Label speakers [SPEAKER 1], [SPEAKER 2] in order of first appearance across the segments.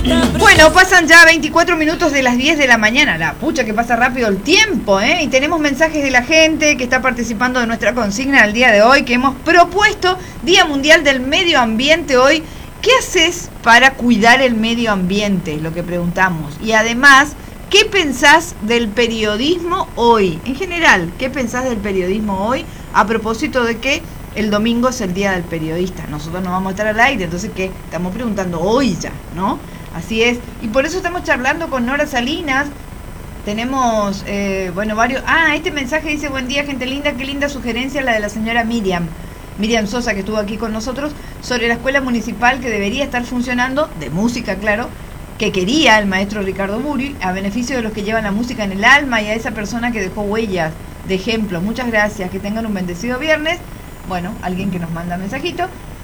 [SPEAKER 1] Bueno, pasan ya 24 minutos de las 10 de la mañana. La pucha que pasa rápido el tiempo, ¿eh? Y tenemos mensajes de la gente que está participando de nuestra consigna del día de hoy, que hemos propuesto Día Mundial del Medio Ambiente hoy. ¿Qué haces para cuidar el medio ambiente? Es lo que preguntamos. Y además, ¿qué pensás del periodismo hoy? En general, ¿qué pensás del periodismo hoy? A propósito de que el domingo es el Día del Periodista. Nosotros no vamos a estar al aire, entonces, ¿qué? Estamos preguntando hoy ya, ¿no? Así es, y por eso estamos charlando con Nora Salinas. Tenemos, varios... este mensaje dice: buen día, gente linda, qué linda sugerencia la de la señora Miriam Sosa, que estuvo aquí con nosotros, sobre la escuela municipal que debería estar funcionando, de música, claro, que quería el maestro Ricardo Buri, a beneficio de los que llevan la música en el alma y a esa persona que dejó huellas de ejemplo. Muchas gracias, que tengan un bendecido viernes. Bueno, alguien que nos manda mensajito.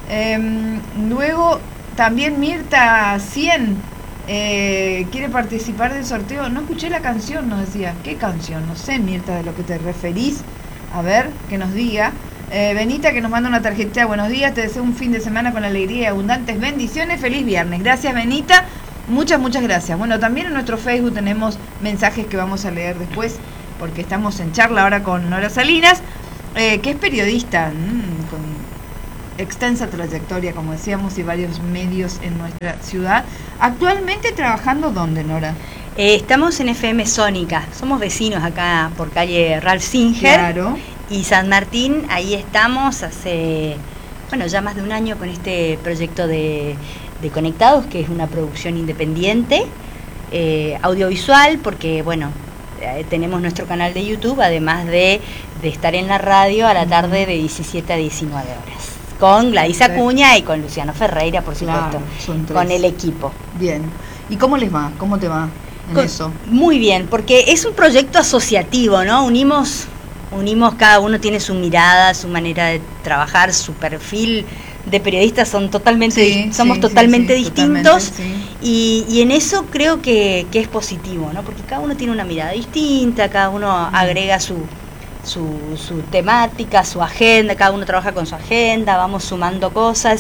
[SPEAKER 1] Luego... También Mirta 100 quiere participar del sorteo. No escuché la canción, nos decía. ¿Qué canción? No sé, Mirta, de lo que te referís. A ver, que nos diga. Benita, que nos manda una tarjetita. Buenos días, te deseo un fin de semana con alegría y abundantes bendiciones. Feliz viernes. Gracias, Benita. Muchas gracias. Bueno, también en nuestro Facebook tenemos mensajes que vamos a leer después, porque estamos en charla ahora con Nora Salinas, que es periodista, con extensa trayectoria, como decíamos, y varios medios en nuestra ciudad. Actualmente trabajando, ¿dónde, Nora?
[SPEAKER 2] Estamos en FM Sónica, somos vecinos acá por calle Ralph Singer,
[SPEAKER 1] claro,
[SPEAKER 2] y San Martín. Ahí estamos hace, ya más de un año con este proyecto de Conectados, que es una producción independiente, audiovisual, porque tenemos nuestro canal de YouTube, además de estar en la radio a la tarde de 17 a 19 horas. Con Gladys Acuña y con Luciano Ferreira, por supuesto, claro, con el equipo.
[SPEAKER 1] Bien. ¿Y cómo les va? ¿Cómo te va en eso?
[SPEAKER 2] Muy bien, porque es un proyecto asociativo, ¿no? Unimos, cada uno tiene su mirada, su manera de trabajar, su perfil de periodistas somos totalmente distintos, totalmente. Y en eso creo que es positivo, ¿no? Porque cada uno tiene una mirada distinta, cada uno agrega su temática, su agenda, cada uno trabaja con su agenda, vamos sumando cosas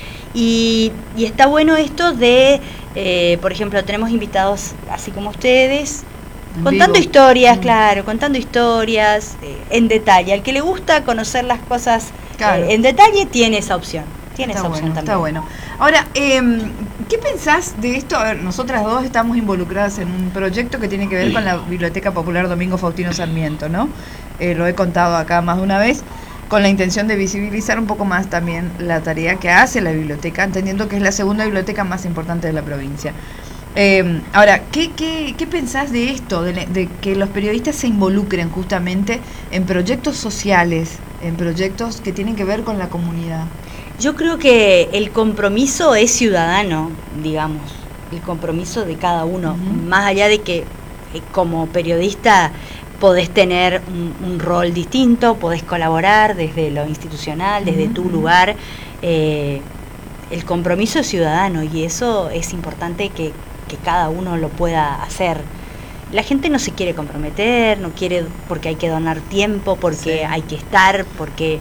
[SPEAKER 2] y está bueno esto de, por ejemplo, tenemos invitados así como ustedes, contando historias, claro, contando historias en detalle. Al que le gusta conocer las cosas, claro, en detalle, tiene esa opción. También.
[SPEAKER 1] Está bueno. Ahora, ¿qué pensás de esto? A ver, nosotras dos estamos involucradas en un proyecto que tiene que ver con la Biblioteca Popular Domingo Faustino Sarmiento, ¿no? Lo he contado acá más de una vez, con la intención de visibilizar un poco más también la tarea que hace la biblioteca, entendiendo que es la segunda biblioteca más importante de la provincia. Ahora, ¿qué pensás de esto, de que los periodistas se involucren justamente en proyectos sociales, en proyectos que tienen que ver con la comunidad?
[SPEAKER 2] Yo creo que el compromiso es ciudadano, digamos, el compromiso de cada uno, más allá de que como periodista podés tener un rol distinto, podés colaborar desde lo institucional, desde tu lugar. El compromiso es ciudadano y eso es importante que cada uno lo pueda hacer. La gente no se quiere comprometer, no quiere, porque hay que donar tiempo, porque hay que estar, porque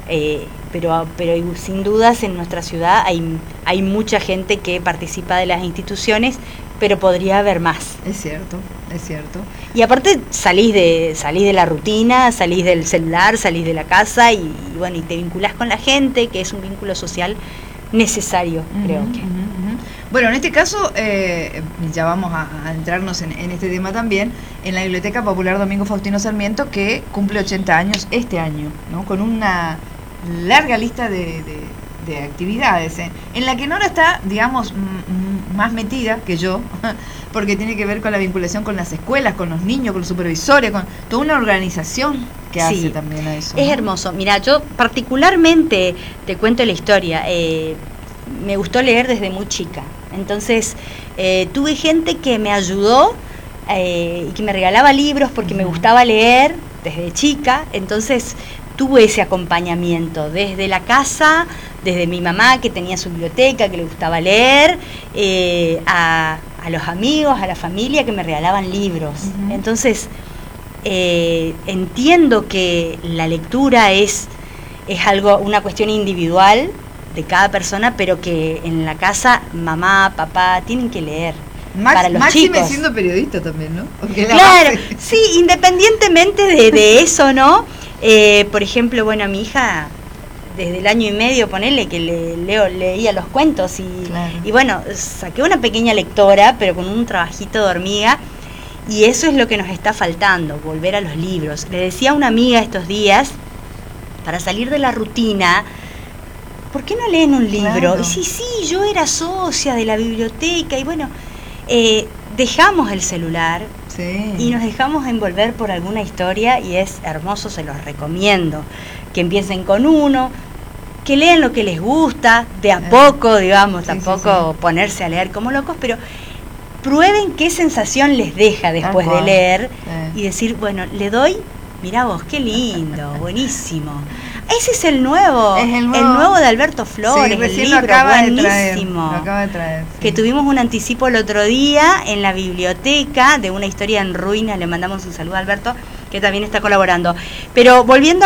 [SPEAKER 2] pero sin dudas en nuestra ciudad hay mucha gente que participa de las instituciones, pero podría haber más.
[SPEAKER 1] Es cierto.
[SPEAKER 2] Y aparte salís de la rutina, salís del celular, salís de la casa y te vinculás con la gente, que es un vínculo social necesario, creo que.
[SPEAKER 1] Bueno, en este caso, ya vamos a entrarnos en este tema también, en la Biblioteca Popular Domingo Faustino Sarmiento, que cumple 80 años este año, ¿no? Con una larga lista de actividades, en la que Nora está, digamos, más metida que yo, porque tiene que ver con la vinculación con las escuelas, con los niños, con los supervisores, con toda una organización que hace también a eso.
[SPEAKER 2] Es hermoso. Mira, yo particularmente te cuento la historia. Me gustó leer desde muy chica. Entonces, tuve gente que me ayudó y que me regalaba libros porque me gustaba leer desde chica. Entonces, tuve ese acompañamiento desde la casa, desde mi mamá, que tenía su biblioteca, que le gustaba leer, a los amigos, a la familia que me regalaban libros. Entonces, entiendo que la lectura es algo, una cuestión individual, de cada persona, pero que en la casa mamá, papá tienen que leer. Para los
[SPEAKER 1] Máxime
[SPEAKER 2] chicos.
[SPEAKER 1] siendo periodista también, ¿no?
[SPEAKER 2] Claro, sí, independientemente de eso, ¿no? Por ejemplo, bueno, a mi hija, desde el 1 año y medio, ponele que leía los cuentos y bueno, saqué una pequeña lectora, pero con un trabajito de hormiga, y eso es lo que nos está faltando, volver a los libros. Le decía a una amiga estos días, para salir de la rutina, ¿por qué no leen un libro?
[SPEAKER 1] Claro.
[SPEAKER 2] Y sí, yo era socia de la biblioteca, y bueno, dejamos el celular y nos dejamos envolver por alguna historia, y es hermoso, se los recomiendo, que empiecen con uno, que lean lo que les gusta, de a poco, digamos, tampoco ponerse a leer como locos, pero prueben qué sensación les deja después de leer y decir, bueno, le doy, mirá vos, qué lindo, buenísimo. Ese es el nuevo, el nuevo de Alberto Flores, el libro buenísimo.
[SPEAKER 1] Lo acaba de traer,
[SPEAKER 2] que tuvimos un anticipo el otro día en la biblioteca de una historia en ruinas. Le mandamos un saludo a Alberto, que también está colaborando. Pero volviendo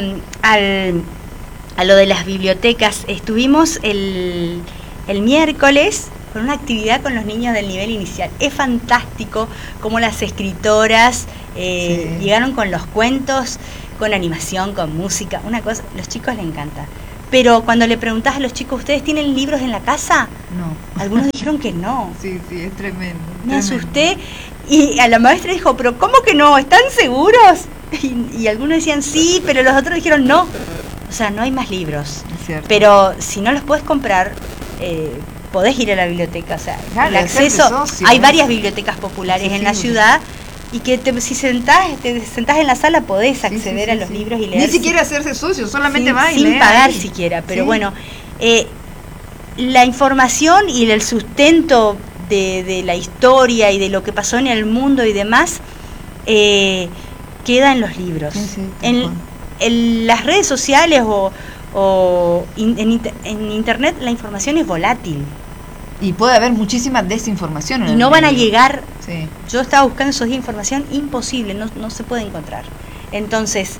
[SPEAKER 2] a lo de las bibliotecas, estuvimos el miércoles con una actividad con los niños del nivel inicial. Es fantástico cómo las escritoras llegaron con los cuentos, con animación, con música, una cosa, los chicos les encanta. Pero cuando le preguntás a los chicos, ¿ustedes tienen libros en la casa?
[SPEAKER 1] No.
[SPEAKER 2] Algunos dijeron que no.
[SPEAKER 1] Sí, es tremendo.
[SPEAKER 2] Me asusté y a la maestra dijo, ¿pero cómo que no? ¿Están seguros? Y algunos decían sí, pero los otros dijeron no. O sea, no hay más libros.
[SPEAKER 1] Es cierto.
[SPEAKER 2] Pero si no los puedes comprar, podés ir a la biblioteca. O sea,
[SPEAKER 1] claro,
[SPEAKER 2] el acceso,
[SPEAKER 1] socio,
[SPEAKER 2] hay varias bibliotecas populares en la ciudad. Y que si te sentás en la sala podés acceder a los libros y leer.
[SPEAKER 1] Ni siquiera hacerse socio, solamente va y
[SPEAKER 2] sin
[SPEAKER 1] lee
[SPEAKER 2] pagar
[SPEAKER 1] ahí.
[SPEAKER 2] siquiera. Pero bueno, la información y el sustento de la historia y de lo que pasó en el mundo y demás queda en los libros. En las redes sociales o en internet la información es volátil.
[SPEAKER 1] Y puede haber muchísima desinformación.
[SPEAKER 2] Y no van a llegar. Yo estaba buscando esos días información, imposible, no se puede encontrar. Entonces,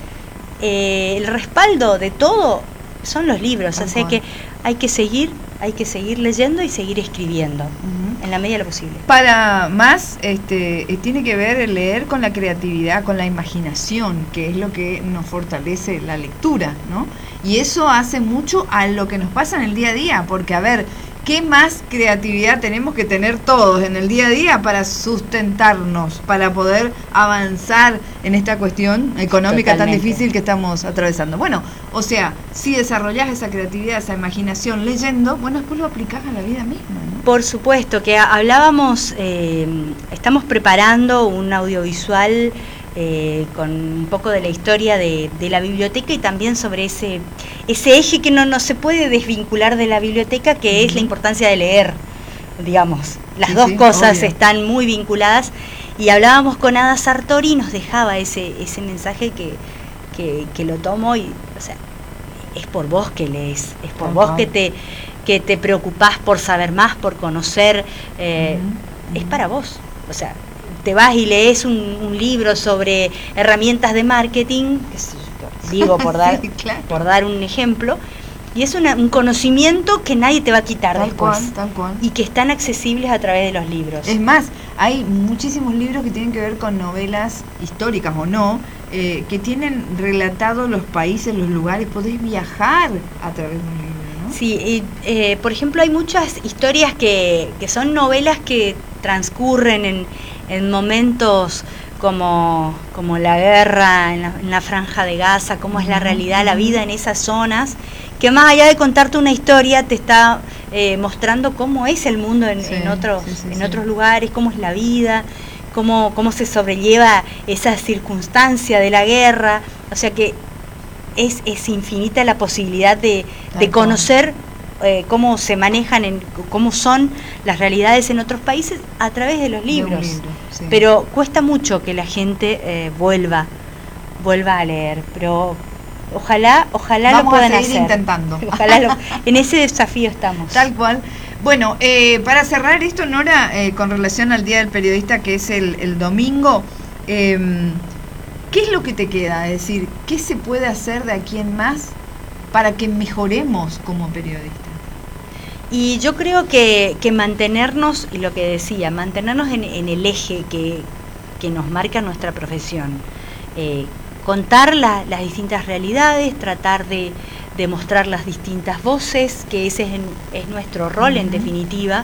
[SPEAKER 2] el respaldo de todo son los libros. Así que hay que seguir leyendo y seguir escribiendo, en la medida de lo posible.
[SPEAKER 1] Para más, tiene que ver el leer con la creatividad, con la imaginación, que es lo que nos fortalece la lectura, ¿no? Y eso hace mucho a lo que nos pasa en el día a día, porque a ver, ¿qué más creatividad tenemos que tener todos en el día a día para sustentarnos, para poder avanzar en esta cuestión económica
[SPEAKER 2] Totalmente.
[SPEAKER 1] tan difícil que estamos atravesando? Bueno, o sea, si desarrollás esa creatividad, esa imaginación leyendo, bueno, después lo aplicás a la vida misma, ¿no?
[SPEAKER 2] Por supuesto, que hablábamos, estamos preparando un audiovisual con un poco de la historia de la biblioteca y también sobre ese eje que no se puede desvincular de la biblioteca, que es la importancia de leer, digamos. Las dos cosas están muy vinculadas, y hablábamos con Ada Sartori y nos dejaba ese mensaje que lo tomo, y o sea, es por vos que lees, es por vos que te preocupás por saber más, por conocer, es para vos, o sea, te vas y lees un libro sobre herramientas de marketing, digo por dar, por dar un ejemplo, y es un conocimiento que nadie te va a quitar después,
[SPEAKER 1] tal cual.
[SPEAKER 2] Y que están accesibles a través de los libros.
[SPEAKER 1] Es más, hay muchísimos libros que tienen que ver con novelas históricas o no, que tienen relatados los países, los lugares, podés viajar a través de un libro, ¿no?
[SPEAKER 2] Sí, por ejemplo, hay muchas historias que son novelas que transcurren en momentos como la guerra en la franja de Gaza, cómo es la realidad, la vida en esas zonas, que más allá de contarte una historia te está mostrando cómo es el mundo en otros lugares, cómo es la vida, cómo se sobrelleva esa circunstancia de la guerra. O sea que es infinita la posibilidad de conocer cómo se manejan, cómo son las realidades en otros países a través de los libros. Pero cuesta mucho que la gente vuelva a leer, pero ojalá lo puedan hacer. Vamos a seguir
[SPEAKER 1] intentando.
[SPEAKER 2] Ojalá en ese desafío estamos.
[SPEAKER 1] Tal cual. Bueno, para cerrar esto, Nora, con relación al Día del Periodista, que es el domingo, ¿qué es lo que te queda? Es decir, ¿qué se puede hacer de aquí en más para que mejoremos como periodistas?
[SPEAKER 2] Y yo creo que mantenernos, y lo que decía, mantenernos en el eje que nos marca nuestra profesión. Contar las distintas realidades, tratar de mostrar las distintas voces, que ese es nuestro rol en definitiva,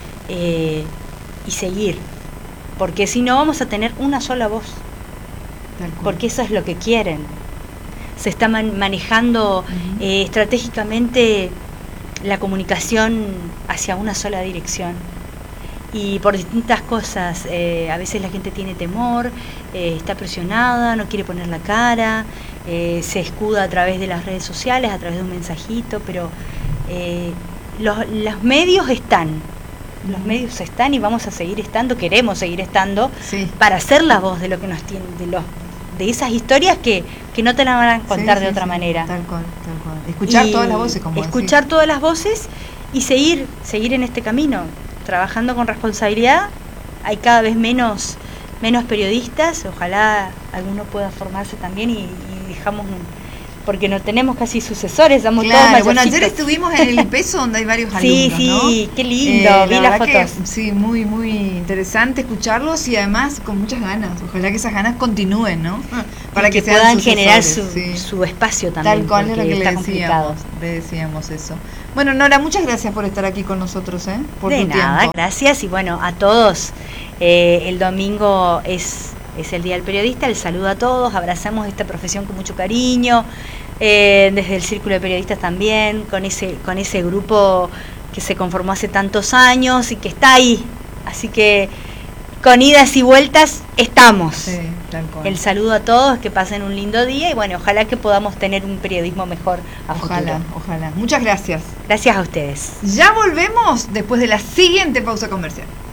[SPEAKER 2] y seguir. Porque si no vamos a tener una sola voz. Porque eso es lo que quieren. Se está manejando estratégicamente la comunicación hacia una sola dirección. Y por distintas cosas, a veces la gente tiene temor, está presionada, no quiere poner la cara, se escuda a través de las redes sociales, a través de un mensajito, pero los medios están. Los medios están y vamos a seguir estando, queremos seguir estando, para ser la voz de lo que nos tiene, de esas historias que no te la van a contar de otra manera.
[SPEAKER 1] Tal cual. Escuchar todas las voces, como
[SPEAKER 2] escuchar todas las voces y seguir en este camino, trabajando con responsabilidad. Hay cada vez menos periodistas, ojalá alguno pueda formarse también y dejamos porque no tenemos casi sucesores, somos todos mayorcitos.
[SPEAKER 1] Bueno, ayer estuvimos en el IPESO donde hay varios alumnos,
[SPEAKER 2] Sí, qué lindo, vi las fotos.
[SPEAKER 1] Sí, muy interesante escucharlos y además con muchas ganas. Ojalá que esas ganas continúen, ¿no?
[SPEAKER 2] Para que puedan generar su espacio también.
[SPEAKER 1] Tal cual es lo que le decíamos eso. Bueno, Nora, muchas gracias por estar aquí con nosotros, por tu tiempo.
[SPEAKER 2] Gracias, y bueno, a todos, el domingo es el Día del Periodista, el saludo a todos, abrazamos esta profesión con mucho cariño, desde el Círculo de Periodistas también, con ese grupo que se conformó hace tantos años y que está ahí, así que con idas y vueltas estamos.
[SPEAKER 1] Sí, tal cual.
[SPEAKER 2] El saludo a todos, que pasen un lindo día y bueno, ojalá que podamos tener un periodismo mejor a futuro.
[SPEAKER 1] Ojalá. Muchas gracias.
[SPEAKER 2] Gracias a ustedes.
[SPEAKER 1] Ya volvemos después de la siguiente pausa comercial.